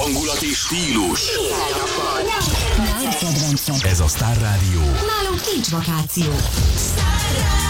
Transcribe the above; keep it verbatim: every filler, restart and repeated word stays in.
hangulat és stílus. Nálad kedvencem. Ez a Star Rádió. Nálunk nincs vakáció. Star Rádió.